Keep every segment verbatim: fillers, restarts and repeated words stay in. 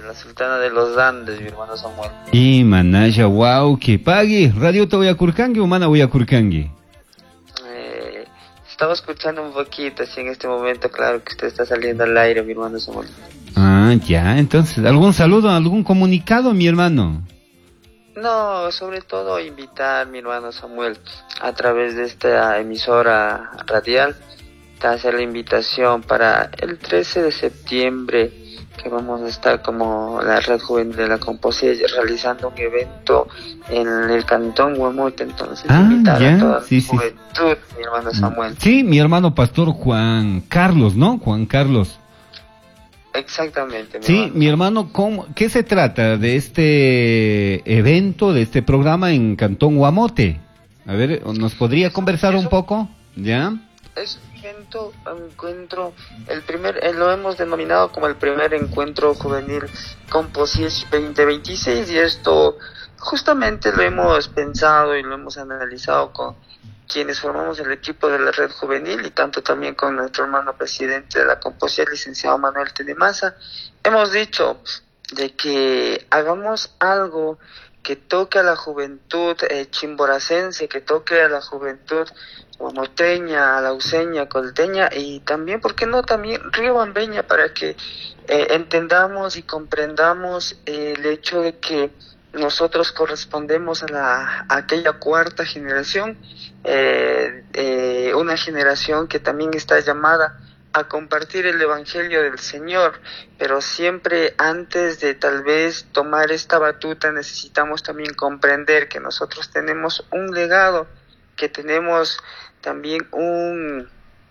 la Sultana de los Andes, mi hermano Samuel. Y manaya, wow, que pague. Radio te voy a Curcangue o mana voy a Curcangue. Eh, estaba escuchando un poquito, así en este momento, claro que usted está saliendo al aire, mi hermano Samuel. Ah, ya, entonces, ¿algún saludo, algún comunicado, mi hermano? No, sobre todo invitar, mi hermano Samuel, a través de esta emisora radial, a hacer la invitación para el trece de septiembre, que vamos a estar como la Red Juvenil de la Composilla realizando un evento en el Cantón Guamote. Entonces ah, invitar ya, a toda sí, la sí. juventud, mi hermano Samuel. Sí, mi hermano pastor Juan Carlos, ¿no? Juan Carlos. Exactamente. Mi sí, hermano. mi hermano, ¿cómo, ¿qué se trata de este evento, de este programa en Cantón Guamote? A ver, ¿nos podría conversar un poco? ¿Ya? Es un evento, un encuentro, el primer, eh, lo hemos denominado como el primer encuentro juvenil Composies veinte veintiséis, y esto justamente lo hemos pensado y lo hemos analizado con quienes formamos el equipo de la Red Juvenil, y tanto también con nuestro hermano presidente de la Composía, el licenciado Manuel Tenemaza. Hemos dicho de que hagamos algo que toque a la juventud eh, chimboracense, que toque a la juventud guamoteña, alauceña, colteña, y también, ¿por qué no?, también riobambeña, para que eh, entendamos y comprendamos eh, el hecho de que nosotros correspondemos a, la, a aquella cuarta generación, eh, eh, una generación que también está llamada a compartir el Evangelio del Señor, pero siempre antes de tal vez tomar esta batuta necesitamos también comprender que nosotros tenemos un legado, que tenemos también un,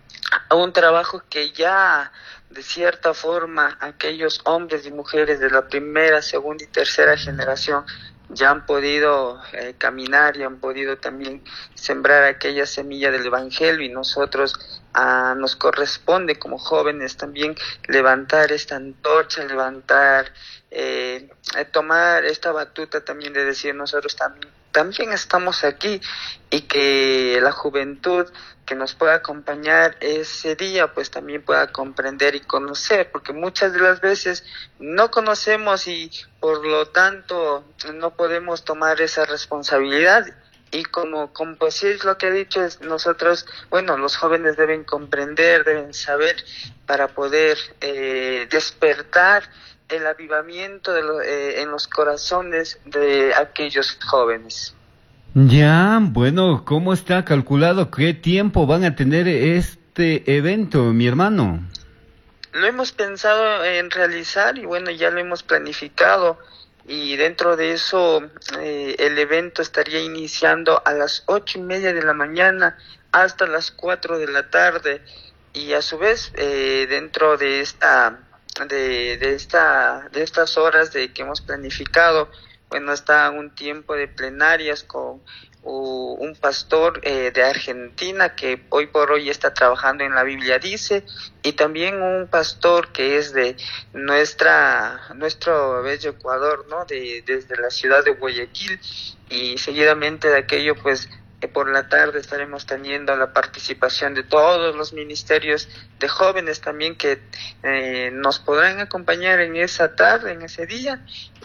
un trabajo que ya de cierta forma aquellos hombres y mujeres de la primera, segunda y tercera generación ya han podido eh, caminar y han podido también sembrar aquella semilla del Evangelio, y nosotros ah, nos corresponde como jóvenes también levantar esta antorcha, levantar, eh, tomar esta batuta también de decir nosotros también, también estamos aquí, y que la juventud que nos pueda acompañar ese día pues también pueda comprender y conocer, porque muchas de las veces no conocemos y por lo tanto no podemos tomar esa responsabilidad. Y como, como pues sí es lo que he dicho, es nosotros, bueno, los jóvenes deben comprender, deben saber para poder eh, despertar el avivamiento de lo, eh, en los corazones de aquellos jóvenes. Ya, bueno, ¿cómo está calculado? ¿Qué tiempo van a tener este evento, mi hermano? Lo hemos pensado en realizar y bueno, ya lo hemos planificado, y dentro de eso eh, el evento estaría iniciando a las ocho y media de la mañana hasta las cuatro de la tarde, y a su vez eh, dentro de esta de, de esta de estas horas de que hemos planificado, bueno, está un tiempo de plenarias con uh, un pastor eh, de Argentina que hoy por hoy está trabajando en la Biblia Dice, y también un pastor que es de nuestra nuestro bello Ecuador, ¿no? De, desde la ciudad de Guayaquil, y seguidamente de aquello pues eh, por la tarde estaremos teniendo la participación de todos los ministerios de jóvenes también que eh, nos podrán acompañar en esa tarde, en ese día.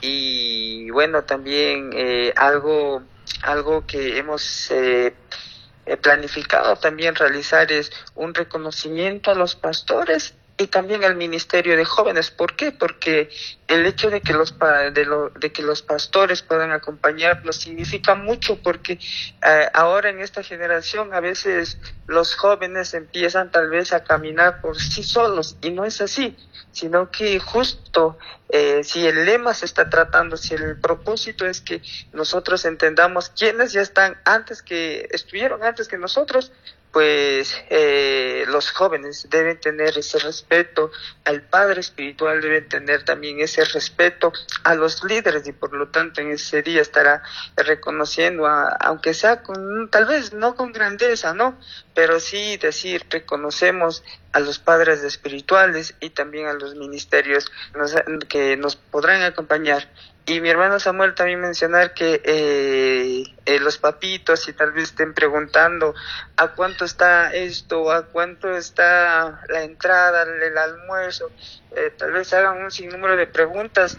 Y bueno, también eh, algo algo que hemos eh, planificado también realizar es un reconocimiento a los pastores y también al ministerio de jóvenes. ¿Por qué? Porque el hecho de que los pa- de, lo, de que los pastores puedan acompañarnos significa mucho, porque eh, ahora en esta generación a veces los jóvenes empiezan tal vez a caminar por sí solos, y no es así, sino que justo eh, si el lema se está tratando, si el propósito es que nosotros entendamos quiénes ya están antes que estuvieron antes que nosotros, pues eh, los jóvenes deben tener ese respeto al Padre Espiritual, deben tener también ese respeto a los líderes, y por lo tanto en ese día estará reconociendo, a, aunque sea con, tal vez no con grandeza, ¿no?, pero sí decir, reconocemos a los padres espirituales y también a los ministerios nos, que nos podrán acompañar. Y mi hermano Samuel, también mencionar que eh, eh, los papitos, si tal vez estén preguntando a cuánto está esto, a cuánto está la entrada, el almuerzo, eh, tal vez hagan un sinnúmero de preguntas.